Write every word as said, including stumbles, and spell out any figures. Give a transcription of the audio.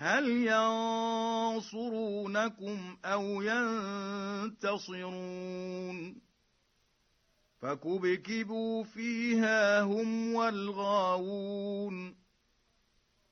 هل ينصرونكم أو ينتصرون فكبكبوا فيها هم والغاوون